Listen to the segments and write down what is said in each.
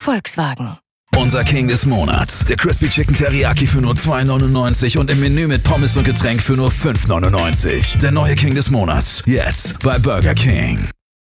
Volkswagen. Unser King des Monats. Der Crispy Chicken Teriyaki für nur 2,99 und im Menü mit Pommes und Getränk für nur 5,99. Der neue King des Monats. Jetzt bei Burger King.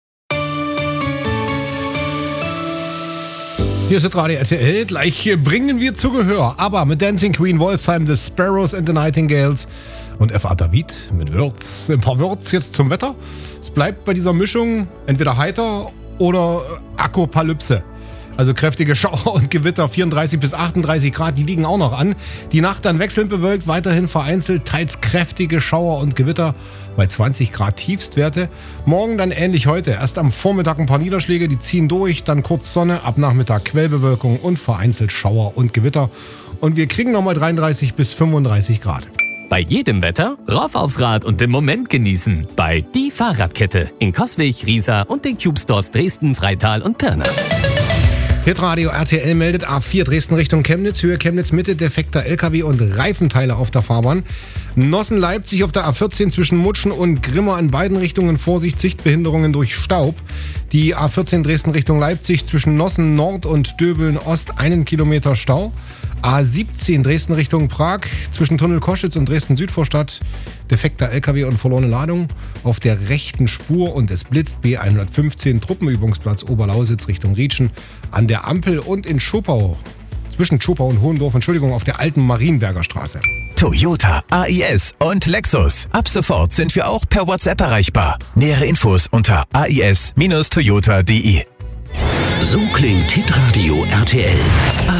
Hier ist Radio RTL. Gleich bringen wir zu Gehör. Aber mit Dancing Queen, Wolfsheim, The Sparrows and the Nightingales und F.A. David mit Würz. Ein paar Würz jetzt zum Wetter. Es bleibt bei dieser Mischung entweder heiter oder Apokalypse. Also kräftige Schauer und Gewitter, 34 bis 38 Grad, die liegen auch noch an. Die Nacht dann wechselnd bewölkt, weiterhin vereinzelt, teils kräftige Schauer und Gewitter bei 20 Grad Tiefstwerte. Morgen dann ähnlich heute. Erst am Vormittag ein paar Niederschläge, die ziehen durch, dann kurz Sonne, ab Nachmittag Quellbewölkung und vereinzelt Schauer und Gewitter. Und wir kriegen nochmal 33 bis 35 Grad. Bei jedem Wetter rauf aufs Rad und den Moment genießen. Bei Die Fahrradkette in Coswig, Riesa und den Cube Stores Dresden, Freital und Pirna. Hitradio RTL meldet A4 Dresden Richtung Chemnitz, Höhe Chemnitz Mitte, defekter LKW und Reifenteile auf der Fahrbahn. Nossen Leipzig auf der A14 zwischen Mutschen und Grimma in beiden Richtungen, Vorsicht, Sichtbehinderungen durch Staub. Die A14 Dresden Richtung Leipzig zwischen Nossen Nord und Döbeln Ost 1 Kilometer Stau. A17 Dresden Richtung Prag zwischen Tunnel Koschitz und Dresden Südvorstadt. Defekter LKW und verlorene Ladung auf der rechten Spur und es blitzt. B115 Truppenübungsplatz Oberlausitz Richtung Rietschen an der Ampel und in Schopau. Zwischen Schopau und Hohendorf, auf der alten Marienberger Straße. Toyota, AIS und Lexus. Ab sofort sind wir auch per WhatsApp erreichbar. Nähere Infos unter ais-toyota.de. So klingt Hitradio RTL.